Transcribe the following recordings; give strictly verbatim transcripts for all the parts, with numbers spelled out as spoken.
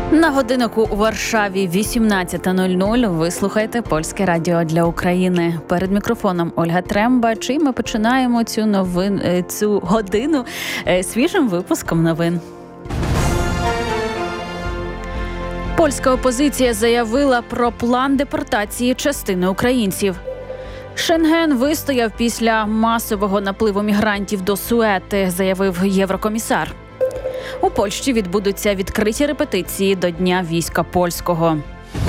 На годиннику у Варшаві вісімнадцята нуль нуль. Ви слухаєте Польське радіо для України. Перед мікрофоном Ольга Трембач. І ми починаємо цю новин, цю годину свіжим випуском новин. Польська опозиція заявила про план депортації частини українців. Шенген вистояв після масового напливу мігрантів до Суети, заявив єврокомісар. У Польщі відбудуться відкриті репетиції до Дня війська польського.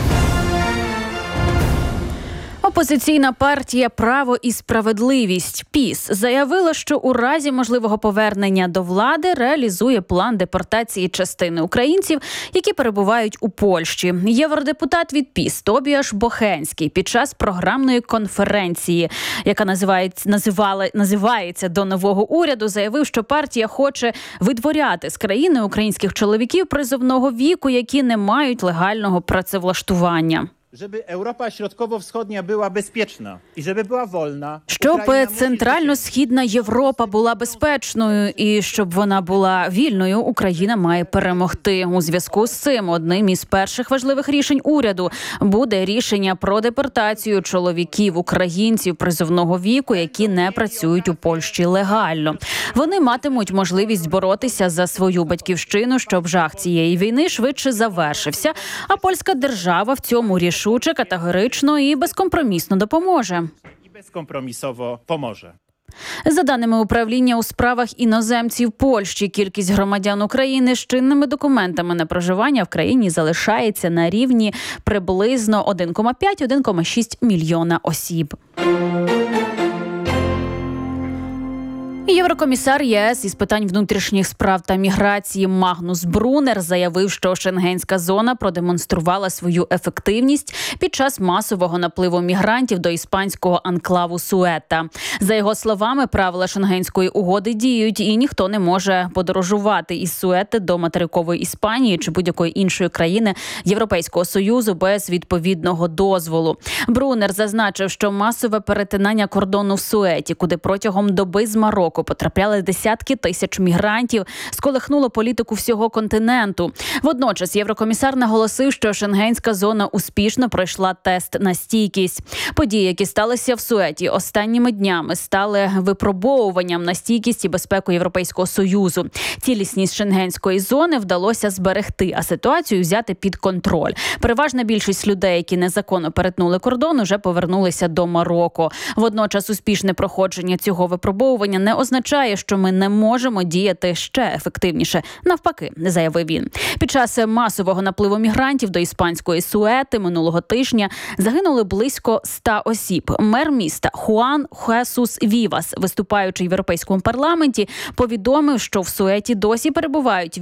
Опозиційна партія «Право і справедливість» ПІС заявила, що у разі можливого повернення до влади реалізує план депортації частини українців, які перебувають у Польщі. Євродепутат від ПІС Тобіаш Бохенський під час програмної конференції, яка називається, називала, називається «До нового уряду», заявив, що партія хоче видворяти з країни українських чоловіків призовного віку, які не мають легального працевлаштування. Żeby Europa Środkowo-Wschodnia była bezpieczna i żeby była wolna. Щоб Центрально-Східна Європа була безпечною і щоб вона була вільною, Україна має перемогти. У зв'язку з цим одним із перших важливих рішень уряду буде рішення про депортацію чоловіків українців призовного віку, які не працюють у Польщі легально. Вони матимуть можливість боротися за свою батьківщину, щоб жах цієї війни швидше завершився, а польська держава в цьому рішуче, категорично і безкомпромісно допоможе. І безкомпромісово поможе. За даними управління у справах іноземців Польщі, кількість громадян України з чинними документами на проживання в країні залишається на рівні приблизно один цілих п'ять - один цілих шість мільйона осіб. Єврокомісар ЄС із питань внутрішніх справ та міграції Магнус Брунер заявив, що шенгенська зона продемонструвала свою ефективність під час масового напливу мігрантів до іспанського анклаву Суета. За його словами, правила шенгенської угоди діють і ніхто не може подорожувати із Суети до материкової Іспанії чи будь-якої іншої країни Європейського Союзу без відповідного дозволу. Брунер зазначив, що масове перетинання кордону в Суеті, куди протягом доби з Марокко потрапляли десятки тисяч мігрантів, сколихнуло політику всього континенту. Водночас єврокомісар наголосив, що шенгенська зона успішно пройшла тест на стійкість. Події, які сталися в Суеті останніми днями, стали випробовуванням на стійкість і безпеку Європейського Союзу. Цілісність шенгенської зони вдалося зберегти, а ситуацію взяти під контроль. Переважна більшість людей, які незаконно перетнули кордон, уже повернулися до Марокко. Водночас успішне проходження цього випробовування не означає, що ми не можемо діяти ще ефективніше. Навпаки, заявив він. Під час масового напливу мігрантів до іспанської Суети минулого тижня загинули близько ста осіб. Мер міста Хуан Хесус Вівас, виступаючи в Європейському парламенті, повідомив, що в Суеті досі перебувають